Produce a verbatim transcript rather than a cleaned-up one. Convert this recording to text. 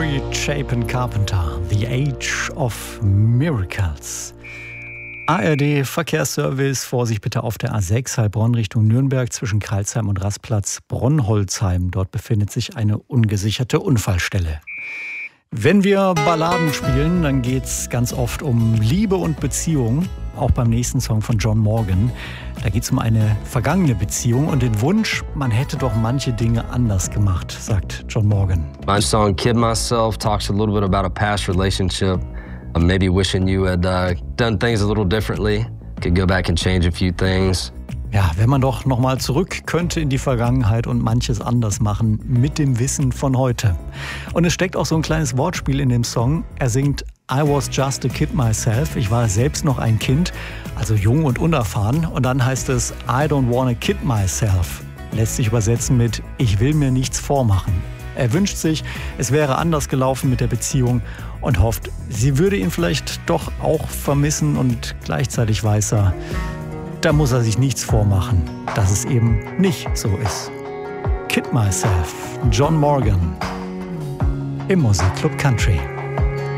Mary Chapin Carpenter, The Age of Miracles. A R D-Verkehrsservice, Vorsicht bitte auf der A sechs Heilbronn Richtung Nürnberg zwischen Karlsheim und Rastplatz Bronnholzheim. Dort befindet sich eine ungesicherte Unfallstelle. Wenn wir Balladen spielen, dann geht's ganz oft um Liebe und Beziehung. Auch beim nächsten Song von John Morgan. Da geht's um eine vergangene Beziehung und den Wunsch, man hätte doch manche Dinge anders gemacht, sagt John Morgan. My song Kid Myself talks a little bit about a past relationship. Maybe wishing you had uh, done things a little differently. Could go back and change a few things. Ja, wenn man doch nochmal zurück könnte in die Vergangenheit und manches anders machen mit dem Wissen von heute. Und es steckt auch so ein kleines Wortspiel in dem Song. Er singt I was just a kid myself. Ich war selbst noch ein Kind, also jung und unerfahren. Und dann heißt es I don't wanna kid myself. Lässt sich übersetzen mit Ich will mir nichts vormachen. Er wünscht sich, es wäre anders gelaufen mit der Beziehung und hofft, sie würde ihn vielleicht doch auch vermissen und gleichzeitig weiß er, da muss er sich nichts vormachen, dass es eben nicht so ist. Kid Myself, John Morgan im Musikclub Country.